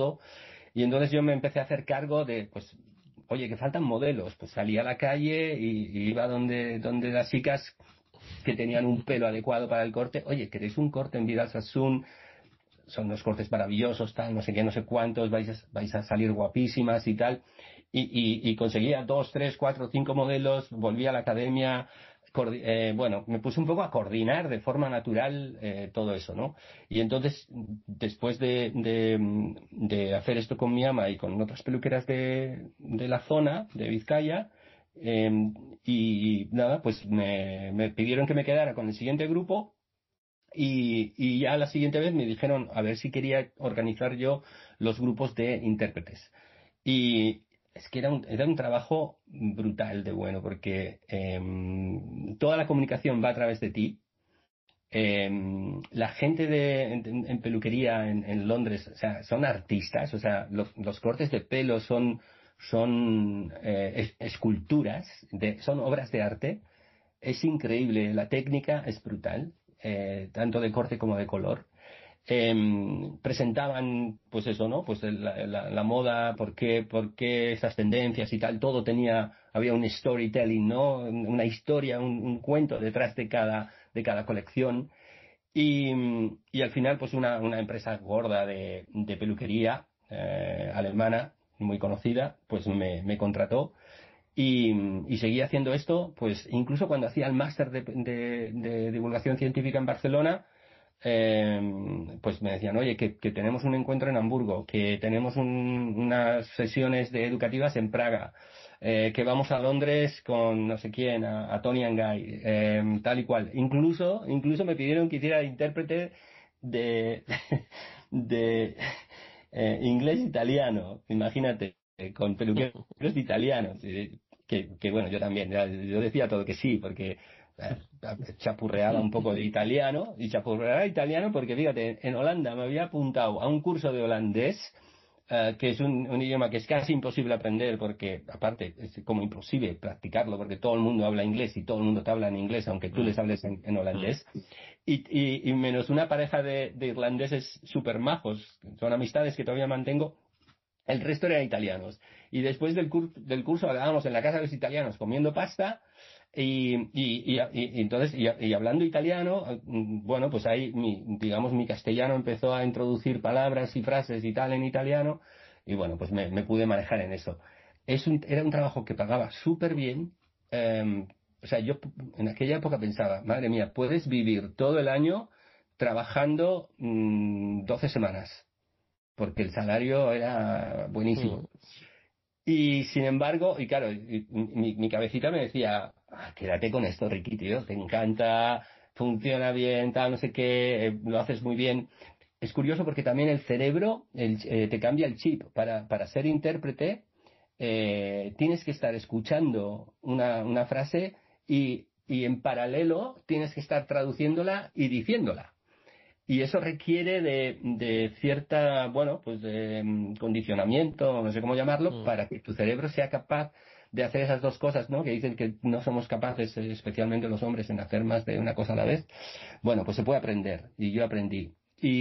Y entonces yo me empecé a hacer cargo de, pues, oye, que faltan modelos. Pues salí a la calle y iba donde las chicas que tenían un pelo adecuado para el corte. Oye, ¿queréis un corte en Vidal Sassoon? Son unos cortes maravillosos, tal, no sé qué, no sé cuántos, vais a salir guapísimas y tal. Y conseguía 2, 3, 4, 5 modelos, volví a la academia, bueno, me puse un poco a coordinar de forma natural todo eso, ¿no? Y entonces, después de hacer esto con mi ama y con otras peluqueras de la zona, de Vizcaya, eh, y nada, pues me pidieron que me quedara con el siguiente grupo. Y ya la siguiente vez me dijeron a ver si quería organizar yo los grupos de intérpretes. Y es que era un trabajo brutal de bueno, porque toda la comunicación va a través de ti. La gente en peluquería en Londres, o sea, son artistas, o sea, los cortes de pelo son esculturas, son obras de arte. Es increíble, la técnica es brutal, tanto de corte como de color. Presentaban, pues eso, ¿no? Pues la moda, por qué esas tendencias y tal, todo había un storytelling, ¿no? Una historia, un cuento detrás de cada colección. Y al final, pues una empresa gorda de peluquería alemana, muy conocida, pues me contrató y seguí haciendo esto, pues incluso cuando hacía el máster de divulgación científica en Barcelona, pues me decían, oye, que tenemos un encuentro en Hamburgo, que tenemos unas sesiones educativas en Praga, que vamos a Londres con no sé quién, a Tony and Guy, tal y cual. Incluso me pidieron que hiciera de intérprete de, de inglés-italiano, imagínate, con peluqueros italianos, bueno, yo también, yo decía todo que sí, porque chapurreaba un poco de italiano, y chapurreaba italiano porque, fíjate, en Holanda me había apuntado a un curso de holandés, que es un idioma que es casi imposible aprender, porque, aparte, es como imposible practicarlo, porque todo el mundo habla inglés y todo el mundo te habla en inglés, aunque tú les hables en holandés. Y menos una pareja de irlandeses súper majos, son amistades que todavía mantengo, el resto eran italianos. Y después del curso hablábamos en la casa de los italianos comiendo pasta y entonces y hablando italiano, bueno, pues ahí digamos mi castellano empezó a introducir palabras y frases y tal en italiano y bueno, pues me pude manejar en eso. Era un trabajo que pagaba súper bien. O sea, yo en aquella época pensaba, madre mía, puedes vivir todo el año trabajando 12 semanas porque el salario era buenísimo. Y sin embargo, y claro, mi cabecita me decía, quédate con esto, Ricky, tío, te encanta, funciona bien, tal, no sé qué, lo haces muy bien. Es curioso porque también el cerebro te cambia el chip. Para ser intérprete, tienes que estar escuchando una frase y en paralelo tienes que estar traduciéndola y diciéndola. Y eso requiere de cierta, bueno, pues de condicionamiento, no sé cómo llamarlo, para que tu cerebro sea capaz de hacer esas dos cosas, ¿no? Que dicen que no somos capaces, especialmente los hombres, en hacer más de una cosa a la vez. Bueno, pues se puede aprender, y yo aprendí.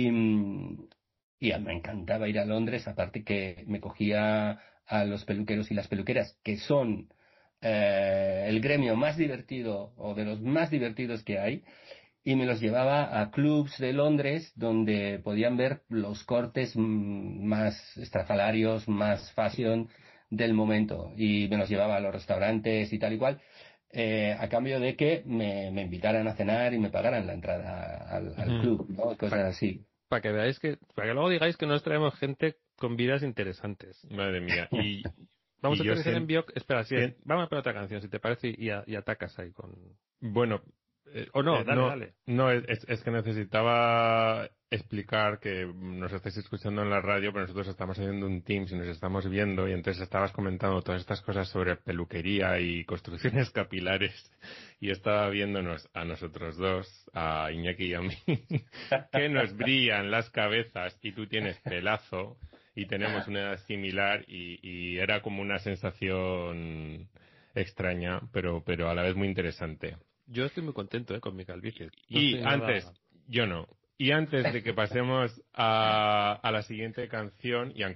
Y me encantaba ir a Londres, aparte que me cogía a los peluqueros y las peluqueras, que son el gremio más divertido o de los más divertidos que hay, y me los llevaba a clubs de Londres donde podían ver los cortes más estrafalarios, más fashion del momento, y me los llevaba a los restaurantes y tal y cual, a cambio de que me invitaran a cenar y me pagaran la entrada al club, ¿no? Cosas así. Para que veáis para que luego digáis que nos traemos gente con vidas interesantes. Madre mía. Vamos Y a yo aterrizar en Björk. Espera, sí, sien- vamos a poner otra canción, si te parece, y atacas ahí con... bueno, O no, dale, no, dale. no, es que necesitaba explicar que nos estáis escuchando en la radio, pero nosotros estamos haciendo un Teams y nos estamos viendo, y entonces estabas comentando todas estas cosas sobre peluquería y construcciones capilares, y estaba viéndonos a nosotros dos, a Iñaki y a mí, que nos brillan las cabezas, y tú tienes pelazo, y tenemos una edad similar, y era como una sensación extraña, pero a la vez muy interesante. Yo estoy muy contento, con mi calvicie. No Y estoy antes, nada... yo no. Y antes de que pasemos a la siguiente canción, y